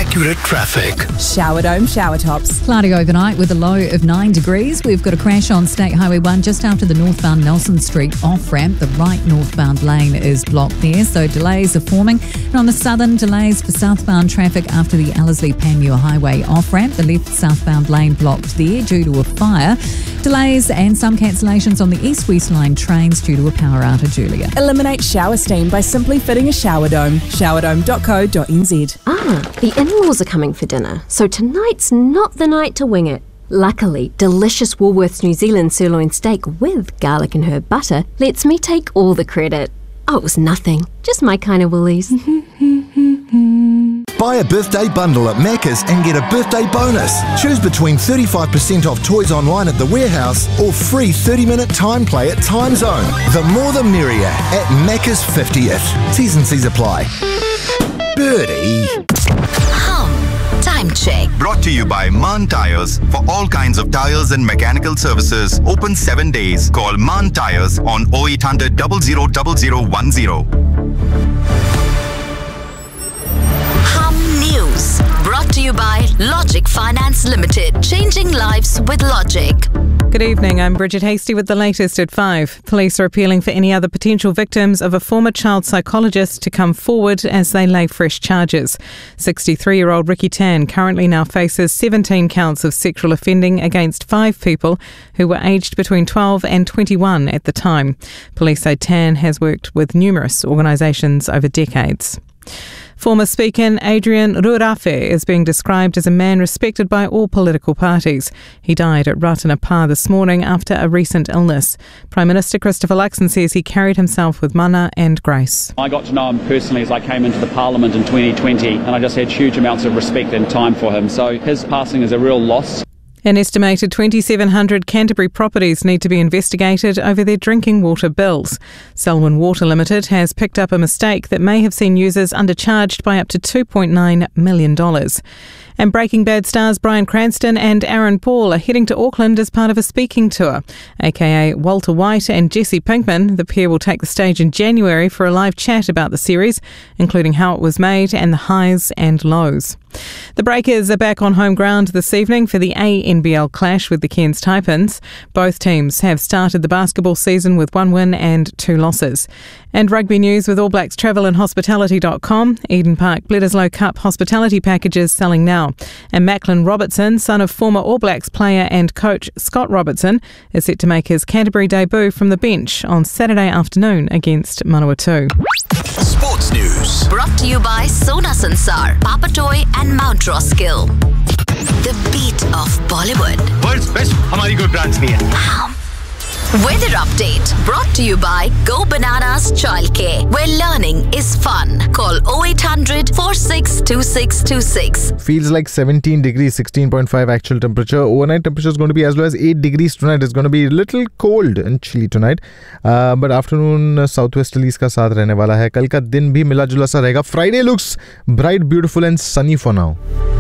accurate traffic. Shower Dome shower tops. Cloudy overnight with a low of 9 degrees. We've got a crash on State Highway 1 just after the northbound Nelson Street off-ramp. The right northbound lane is blocked there, so delays are forming. And on the southern, delays for southbound traffic after the Ellerslie-Panmure Highway off-ramp. The left southbound lane blocked there due to a fire. Delays and some cancellations on the east-west line trains due to a power outage earlier. Eliminate shower steam by simply fitting a shower dome. Showerdome.co.nz. The in-laws are coming for dinner, so tonight's not the night to wing it. Luckily, delicious Woolworths New Zealand sirloin steak with garlic and herb butter lets me take all the credit. Oh, it was nothing. Just my kind of Woolies. Buy a birthday bundle at Macca's and get a birthday bonus. Choose between 35% off toys online at The Warehouse or free 30-minute time play at Time Zone. The more the merrier at Macca's 50th. T's and C's apply. Birdie. Time check. Brought to you by Mann Tires. For all kinds of tires and mechanical services, open 7 days. Call Mann Tires on 0800 000010. News. Brought to you by Logic Finance Limited. Changing lives with Logic. Good evening, I'm Bridget Hasty with the latest at 5. Police are appealing for any other potential victims of a former child psychologist to come forward as they lay fresh charges. 63-year-old Ricky Tan currently now faces 17 counts of sexual offending against 5 people who were aged between 12 and 21 at the time. Police say Tan has worked with numerous organisations over decades. Former Speaker Adrian Ruarafe is being described as a man respected by all political parties. He died at Ratanapa this morning after a recent illness. Prime Minister Christopher Luxon says he carried himself with mana and grace. I got to know him personally as I came into the Parliament in 2020, and I just had huge amounts of respect and time for him. So his passing is a real loss. An estimated 2,700 Canterbury properties need to be investigated over their drinking water bills. Selwyn Water Limited has picked up a mistake that may have seen users undercharged by up to $2.9 million. And Breaking Bad stars Bryan Cranston and Aaron Paul are heading to Auckland as part of a speaking tour. AKA Walter White and Jesse Pinkman, the pair will take the stage in January for a live chat about the series, including how it was made and the highs and lows. The Breakers are back on home ground this evening for the ANBL clash with the Cairns Taipans. Both teams have started the basketball season with 1 win and 2 losses. And rugby news with All Blacks Travel and Hospitality.com. Eden Park Bledisloe Cup hospitality packages selling now. And Macklin Robertson, son of former All Blacks player and coach Scott Robertson, is set to make his Canterbury debut from the bench on Saturday afternoon against Manawatu. Sports news. Brought to you by Sona Sansar, Papatoy and Mount Roskill. The beat of Bollywood. World's best हमारी कोई branch नहीं है. Weather update brought to you by Go Bananas Childcare, where learning is fun. Call 0800 462626. Feels like 17 degrees, 16.5 actual temperature. Overnight temperature is going to be as low as 8 degrees tonight. It's going to be a little cold and chilly tonight. But afternoon southwesterlies का साथ रहने वाला है. कल का दिन भी मिला जुला सा रहेगा. Friday looks bright, beautiful and sunny for now.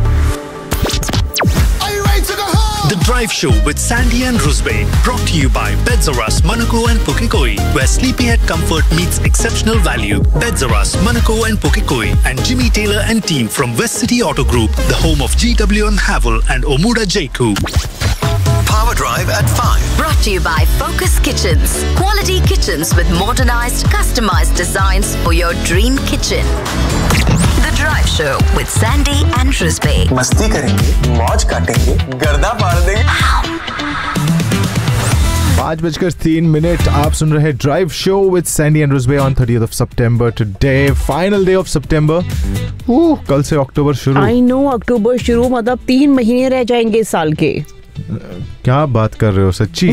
The Drive Show with Sandy and Rusbe, brought to you by Beds Aras, Manukau and Pukekohe, where sleepyhead comfort meets exceptional value. Beds Aras, Manukau and Pukekohe, and Jimmy Taylor and team from West City Auto Group, the home of GWM Havel and Omuda Jaiku. Power Drive at 5. Brought to you by Focus Kitchens. Quality kitchens with modernized, customized designs for your dream kitchen. The Drive Show with Sandy and Rusbe. मस्ती करेंगे, मौज काटेंगे, गर्दा फाड़ देंगे. 5:03. आप सुन रहे drive show with Sandy and रुस्बे on 30th of September today. Final day of September. कल से अक्टूबर शुरू. I know अक्टूबर शुरू मतलब 3 महीने रह जाएंगे साल के. क्या बात कर रहे हो सच्ची?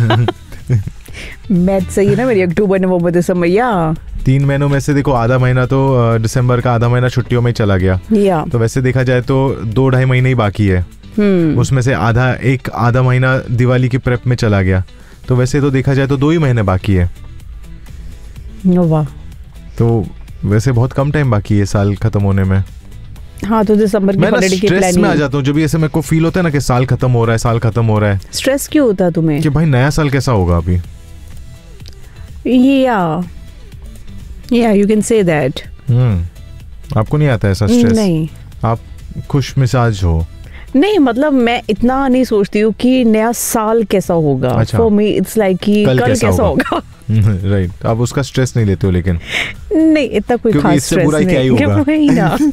मैथ सही है ना मेरी. अक्टूबर नवंबर दिसंबर या 3 महीनों में से देखो आधा महीना तो दिसंबर का आधा महीना छुट्टियों में चला गया. तो वैसे देखा जाए तो 2-2.5 महीने ही बाकी है. उसमें से आधा महीना दिवाली की प्रेप में चला गया. तो वैसे तो देखा जाए तो 2 ही महीने बाकी है. वाह. तो वैसे बहुत कम टाइम बाकी है साल खत्म होने में. हाँ तो दिसंबर की हॉलिडे की प्लानिंग में आ जाता हूँ. जब भी ऐसे मेरे को फील होता है ना कि साल खत्म हो रहा है. स्ट्रेस क्यों होता है तुम्हें कि भाई नया साल कैसा होगा अभी. Yeah, you can say that. आपको नहीं आता ऐसा स्ट्रेस? नहीं. आप खुश मिजाज हो? नहीं, मतलब मैं इतना नहीं सोचती हूँ कि नया साल कैसा होगा. फॉर मी इट्स लाइक कि कल कैसा होगा. राइट. आप उसका स्ट्रेस नहीं लेते हो? लेकिन नहीं, इतना कोई खास स्ट्रेस नहीं.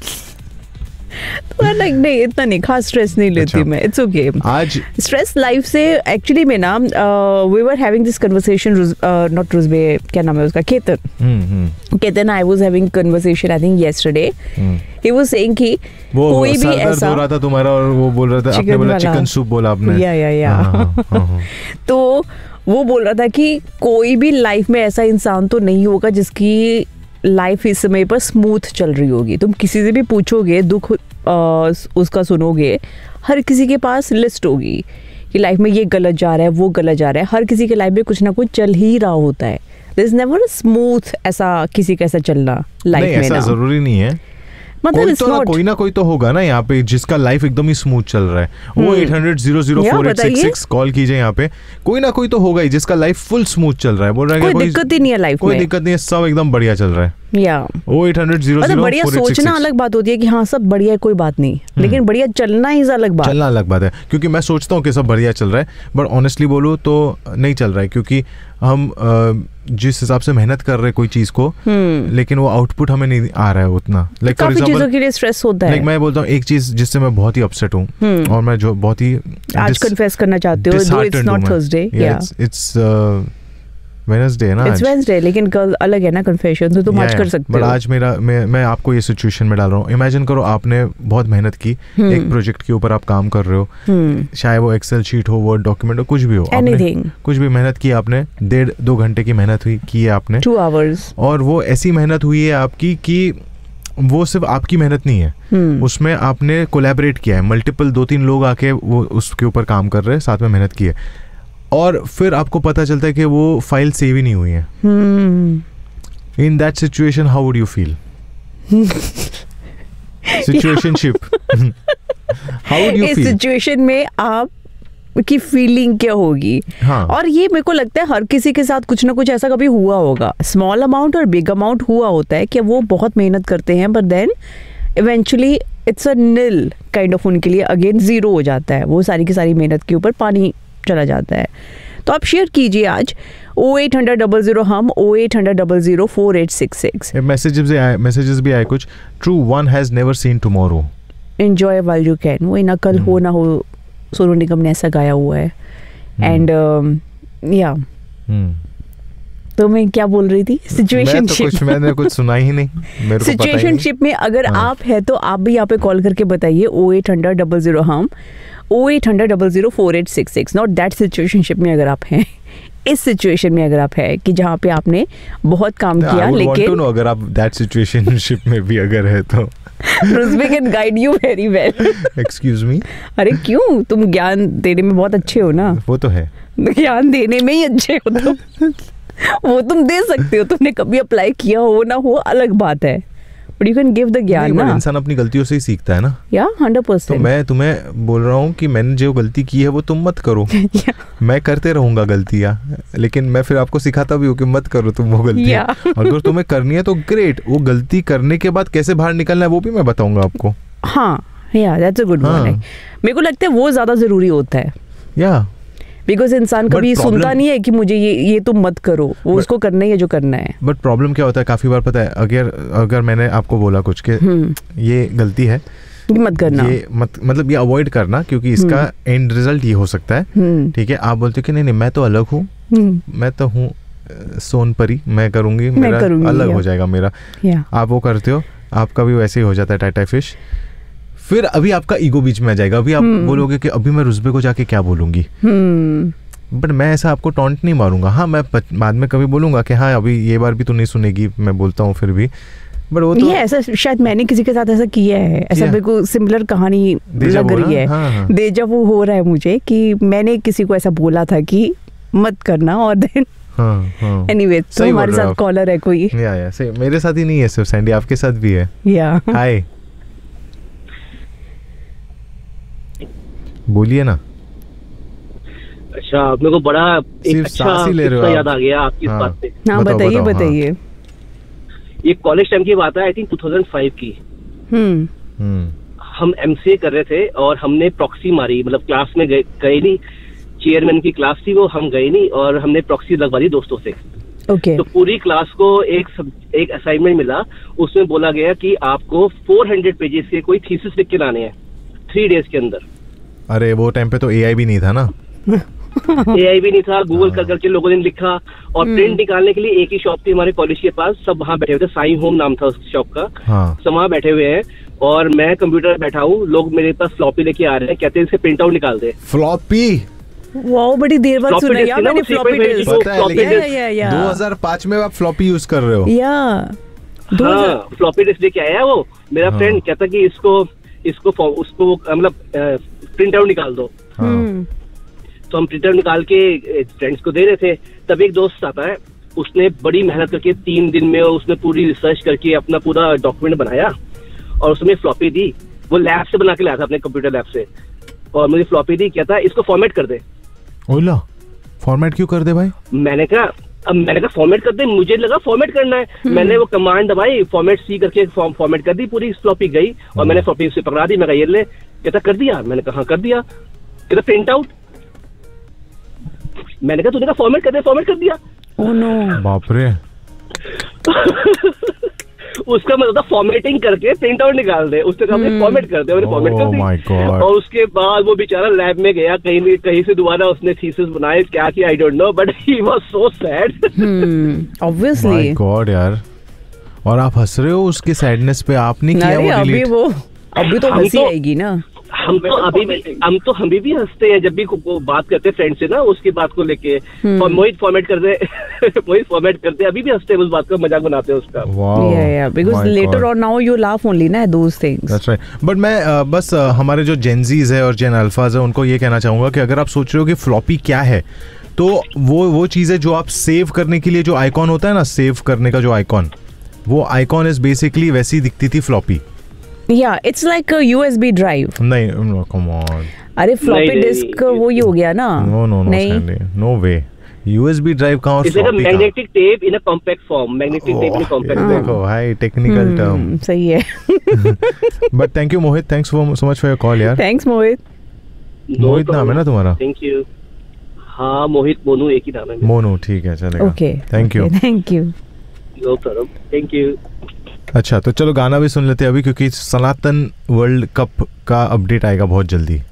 नहीं, इतना नहीं खास स्ट्रेस नहीं लेती मैं. It's okay. आज स्ट्रेस लाइफ से एक्चुअली में ना we were having this conversation, not रुजबे, क्या नाम है उसका, Ketan. I was having conversation I think yesterday. He was saying कि कोई भी ऐसा हो रहा था तुम्हारा और वो बोल रहा था, आपने बोला चिकन सूप बोला आपने. या तो वो बोल रहा था कि कोई भी लाइफ में ऐसा इंसान तो नहीं होगा जिसकी लाइफ इस समय पर स्मूथ चल रही होगी. तुम किसी से भी पूछोगे, दुख उसका सुनोगे, हर किसी के पास लिस्ट होगी कि लाइफ में ये गलत जा रहा है, वो गलत जा रहा है. हर किसी के लाइफ में कुछ ना कुछ चल ही रहा होता है. There is never a smooth ऐसा किसी का ऐसा चलना लाइफ में. ऐसा जरूरी नहीं है. मतलब कोई ना कोई तो होगा ना यहाँ पे जिसका लाइफ एकदम ही स्मूथ चल रहा है. वो 800-004-866 कॉल कीजिए. यहाँ पे कोई ना कोई तो होगा ही जिसका लाइफ फुल स्मूथ चल रहा है. बोल रहा है कोई दिक्कत ही नहीं है लाइफ में. कोई दिक्कत नहीं है, सब एकदम बढ़िया चल रहा है. वो 800-004-866. बढ़िया सोचना अलग बात होती है कि हाँ सब बढ़िया है, कोई बात नहीं. लेकिन बढ़िया चलना इज अलग बात. चलना अलग बात है. क्योंकि मैं सोचता हूँ कि सब बढ़िया चल रहा है, बट ऑनेस्टली बोलूँ तो नहीं चल रहा है. क्योंकि हम जिस हिसाब से मेहनत कर रहे हैं कोई चीज को, लेकिन वो आउटपुट हमें नहीं आ रहा है उतना. लाइक काफी चीजों के लिए स्ट्रेस होता है. मैं बोलता हूँ एक चीज जिससे मैं बहुत ही अपसेट हूँ और मैं जो बहुत ही आज कन्फेस करना चाहते हो, it's not Thursday, it's Wednesday ना. इट्स वेडनेसडे, लेकिन कल अलग है ना कन्फेशन, तो तुम आज कर सकते हो. बट आज मैं आपको ये सिचुएशन में डाल रहा हूँ. इमेजिन करो आपने बहुत मेहनत की, एक प्रोजेक्ट के ऊपर आप काम कर रहे हो, चाहे वो एक्सेल शीट हो, वर्ड डॉक्यूमेंट हो, कुछ भी हो, कुछ भी मेहनत की आपने, 1.5-2 घंटे की मेहनत की है आपने, 2 hours. और वो ऐसी मेहनत हुई है आपकी कि वो सिर्फ आपकी मेहनत नहीं है, उसमें आपने कोलैबोरेट किया है. मल्टीपल 2-3 लोग आके वो उसके ऊपर काम कर रहे हैं, साथ में मेहनत की है, और फिर आपको पता चलता है कि वो फाइल सेव ही नहीं हुई है. In that situation how would you feel? Situationship. How would you feel? इस सिचुएशन में आप की फीलिंग क्या होगी? हाँ. और ये मेरे को लगता है हर किसी के साथ कुछ ना कुछ ऐसा कभी हुआ होगा. स्मॉल अमाउंट और बिग अमाउंट हुआ होता है कि वो बहुत मेहनत करते हैं, but then eventually it's a nil kind of, उनके लिए अगेन जीरो हो जाता है. वो सारी की सारी मेहनत के ऊपर पानी चला जाता है. तो आप शेयर कीजिए आज 0800 हम 0800 मैसेजेस भी आए कुछ. True one has never seen tomorrow, enjoy while you can. वो ना कल हो ना हो, सोनू निगम ने ऐसा गाया हुआ है. एंड या तो मैं क्या बोल रही थी, सिचुएशनशिप. मैंने कुछ सुना ही नहीं, मेरे को सिचुएशनशिप में अगर आप है तो आप भी यहाँ पे कॉल करके बताइए 0800 हम 0800 नॉट दैट सिचुएशनशिप में अगर आप हैं, इस सिचुएशन में अगर आप है कि जहाँ पे आपने बहुत काम किया, लेकिन अगर आप दैट सिचुएशनशिप में भी अगर है तो रुजबे can guide you very well. Excuse me. अरे क्यों, तुम ज्ञान देने में बहुत अच्छे हो ना. वो तो है, ज्ञान देने में ही अच्छे हो तुम. वो तुम दे सकते हो, तुमने कभी अप्लाई किया हो ना हो अलग बात है, but you can give the ज्ञान ना. इंसान अपनी गलतियों से ही सीखता है ना. 100%. तो मैं तुम्हें बोल रहा हूँ कि मैंने जो गलती की है वो तुम मत करो. मैं करते रहूंगा गलतियाँ, लेकिन मैं फिर आपको सिखाता भी हूँ कि मत करो तुम वो गलतियाँ. अगर तुम्हें करनी है तो ग्रेट, वो गलती करने के बाद कैसे बाहर निकलना है वो भी मैं बताऊंगा आपको. हाँ, दैट्स अ गुड वन. मेरे को लगता है वो ज्यादा जरूरी होता है. बिकॉज इंसान कभी सुनता नहीं है कि मुझे ये तुम मत करो, वो उसको करना ही है जो करना है. बट प्रॉब्लम क्या होता है, काफी बार पता है, अगर मैंने आपको बोला कुछ कि ये गलती है, मत करना, ये मतलब ये अवॉइड करना, क्योंकि इसका एंड रिजल्ट ये हो सकता है. ठीक है, आप बोलते हो कि नहीं मैं तो अलग हूँ, मैं तो हूँ सोनपरी, मैं करूंगी, मेरा अलग हो जाएगा मेरा. आप वो करते हो, आपका भी वैसे ही हो जाता है टाइटा फिश. फिर अभी आपका ईगो बीच में आ जाएगा. अभी आप बोलोगे कि अभी मैं रुजबे को जाके क्या बोलूंगी. बट मैं ऐसा आपको टॉन्ट नहीं मारूंगा. हाँ, मैं बाद में कभी बोलूंगा कि हाँ अभी ये बार भी तू नहीं सुनेगी, मैं बोलता हूँ फिर भी. बट वो तो ये ऐसा शायद मैंने किसी के साथ ऐसा किया है, ऐसा मेरे को सिमिलर कहानी लग रही है. डेजा वू हो रहा है मुझे कि मैंने किसी को ऐसा बोला था कि मत करना, और देन एनीवे तो हमारे साथ कॉलर है कोई. सही, मेरे साथ ही नहीं है सिर्फ सैंडी, आपके साथ भी है. हाय, बोलिए ना. अच्छा, मेरे को बड़ा एक अच्छा किस्सा याद आ गया आपकी इस बात पे. हाँ, बताइए. ये कॉलेज टाइम की बात है, आई थिंक 2005 की. हम MCA कर रहे थे और हमने प्रॉक्सी मारी, मतलब क्लास में गए नहीं, चेयरमैन की क्लास थी वो, हम गए नहीं और हमने प्रॉक्सी लगवा दी दोस्तों से। Okay. तो पूरी क्लास को एक असाइनमेंट मिला, उसमें बोला गया कि आपको 400 पेजेस के कोई थीसिस लिख के लाने हैं 3 डेज के अंदर। अरे वो टाइम पे तो AI भी नहीं था ना। AI भी नहीं था, गूगल कर करके लोगों ने लिखा और प्रिंट निकालने के लिए एक ही शॉप थी हमारे कॉलेज के पास, सब वहाँ बैठे हुए थे, साई होम नाम था उस शॉप का। सब वहाँ बैठे हुए हैं और मैं कंप्यूटर बैठा हूँ, लोग मेरे पास फ्लॉपी लेके आ रहे हैं, कहते हैं इसे प्रिंट आउट निकाल दे। फ्लॉपी? वाओ, बड़ी देर बाद सुना यार मैंने फ्लॉपी डिस्क। 2005 में आप फ्लॉपी यूज कर रहे हो? फ्लॉपी डिस्क लेके आया वो मेरा फ्रेंड, कहता कि उसको मतलब प्रिंट आउट निकाल दो। तो हम प्रिंट आउट निकाल के फ्रेंड्स को दे रहे थे, तब एक दोस्त आता है, उसने बड़ी मेहनत करके 3 दिन में उसने पूरी रिसर्च करके अपना पूरा डॉक्यूमेंट बनाया और उसमें फ्लॉपी दी। वो लैब से बना के लाया था, अपने कंप्यूटर लैब से, और मुझे फ्लॉपी दी, कहता है इसको फॉर्मेट कर दे। ओला, फॉर्मेट क्यों कर दे भाई? मैंने कहा फॉर्मेट कर दे, मुझे लगा फॉर्मेट करना है। मैंने वो कमांड दबाई, फॉर्मेट C करके फॉर्मेट कर दी, पूरी फ्लॉपी गई और मैंने फ्लॉपी उसे पकड़ा दी। मैं कहा ये ले, कहता कर दिया। मैंने कहा कर दिया। कहता प्रिंट आउट। मैंने कहा तूने कहा फॉर्मेट कर दे, फॉर्मेट कर दिया। ओह नो, बाप रे। उसका मतलब था फॉर्मेटिंग करके प्रिंट आउट निकाल दे। उसने कहा फॉर्मेट कर दे, मैंने फॉर्मेट कर दी। और उसके बाद वो बेचारा लैब में गया, कहीं से दोबारा उसने थीसिस बनाए, क्या किया I don't know, but he was so sad. Obviously. My God यार, और आप हंस रहे हो उसकी सैडनेस पे? आपने किया वो डिलीट? अभी तो हंसी आएगी ना। हम अभी भी हंसते हैं जब भी बात करते हैं फ्रेंड से ना, उसकी बात को लेके। और मोहित फॉर्मेट कर दे, मोहित फॉर्मेट करते, अभी भी हंसते हैं उस बात का, मजाक बनाते हैं उसका। बिकॉज़ लेटर और नाउ यू लाफ ओनली ना those things. That's right. But मैं बस हमारे जो जेनजीज है और जेन अल्फाज है उनको ये कहना चाहूंगा कि अगर आप सोच रहे हो कि फ्लॉपी क्या है, तो वो चीज है जो आप सेव करने के लिए जो आइकॉन होता है ना, सेव करने का जो आइकॉन, वो आइकॉन इज बेसिकली वैसी दिखती थी floppy. Yeah, it's like a USB drive. नहीं, come on. अरे floppy disk वो ही हो गया ना? No, no way. USB drive कहाँ और floppy? It's like a magnetic tape in a compact form. Magnetic tape in a compact form. देखो, hi technical term. सही है. But thank you Mohit, thanks so much for your call यार. Thanks Mohit. मोहित नाम है ना तुम्हारा? Thank you. हाँ, मोहित मोनू एक ही नाम है। मोनू, ठीक है, चलेगा। Okay. Thank you. Thank you. No problem. Thank you. अच्छा, तो चलो गाना भी सुन लेते हैं अभी, क्योंकि सनातन वर्ल्ड कप का अपडेट आएगा बहुत जल्दी।